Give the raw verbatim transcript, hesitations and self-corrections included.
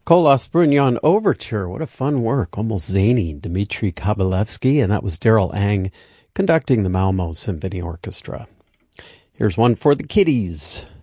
Kolos Brugnon Overture. What a fun work. Almost zany. Dmitri Kabalevsky, and that was Daryl Ang conducting the Malmo Symphony Orchestra. Here's one for the kiddies.